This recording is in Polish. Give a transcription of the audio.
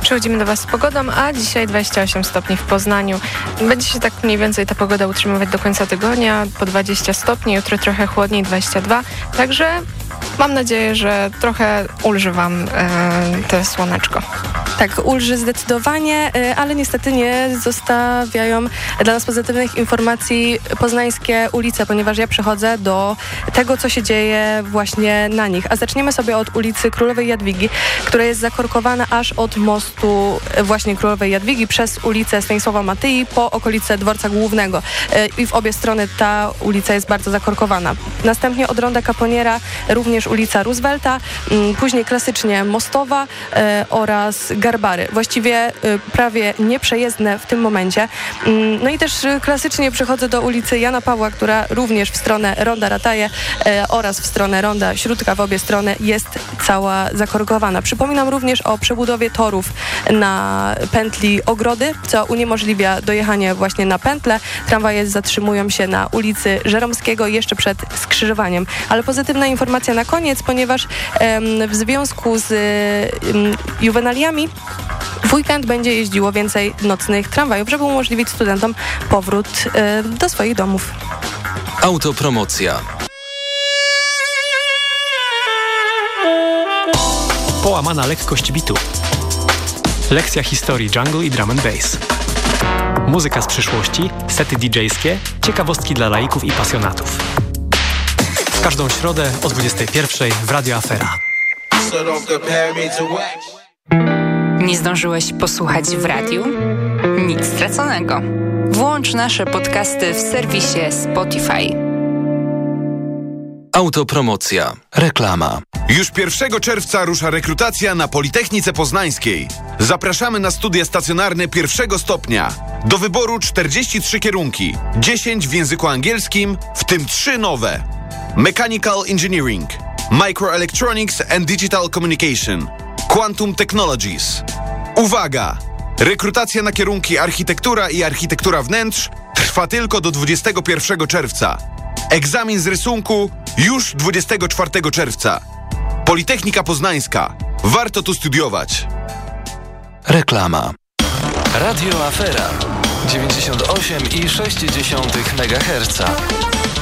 Przychodzimy do Was z pogodą, a dzisiaj 28 stopni w Poznaniu. Będzie się tak mniej więcej ta pogoda utrzymywać do końca tygodnia, po 20 stopni, jutro trochę chłodniej, 22. Także mam nadzieję, że trochę ulży Wam to słoneczko. Tak, ulży zdecydowanie, ale niestety nie zostawiają dla nas pozytywnych informacji poznańskie ulice, ponieważ ja przechodzę do tego, co się dzieje właśnie na nich. A zaczniemy sobie od ulicy Królowej Jadwigi, która jest zakorkowana aż od mostu właśnie Królowej Jadwigi przez ulicę Stanisława Matyi po okolicę Dworca Głównego. I w obie strony ta ulica jest bardzo zakorkowana. Następnie od Ronda Caponiera również ulica Roosevelta, później klasycznie Mostowa oraz Garbary. Właściwie prawie nieprzejezdne w tym momencie. No i też klasycznie przechodzę do ulicy Jana Pawła, która również w stronę Ronda Rataje oraz w stronę Ronda Śródka w obie strony jest cała zakorkowana. Przypominam również o przebudowie torów na pętli Ogrody, co uniemożliwia dojechanie właśnie na pętlę. Tramwaje zatrzymują się na ulicy Żeromskiego jeszcze przed skrzyżowaniem. Ale pozytywna informacja na koniec, ponieważ w związku z juwenaliami w weekend będzie jeździło więcej nocnych tramwajów, żeby umożliwić studentom powrót do swoich domów. Autopromocja. Połamana lekkość bitu. Lekcja historii jungle i drum and bass. Muzyka z przyszłości, sety DJ-skie, ciekawostki dla laików i pasjonatów. W każdą środę o 21:00 w Radio Afera. Nie zdążyłeś posłuchać w radiu? Nic straconego. Włącz nasze podcasty w serwisie Spotify. Autopromocja. Reklama. Już 1 czerwca rusza rekrutacja na Politechnice Poznańskiej. Zapraszamy na studia stacjonarne 1. stopnia. Do wyboru 43 kierunki, 10 w języku angielskim, w tym 3 nowe. Mechanical Engineering, Microelectronics and Digital Communication, Quantum Technologies. Uwaga! Rekrutacja na kierunki architektura i architektura wnętrz trwa tylko do 21 czerwca. Egzamin z rysunku już 24 czerwca. Politechnika Poznańska. Warto tu studiować. Reklama. Radio Afera 98,6 MHz.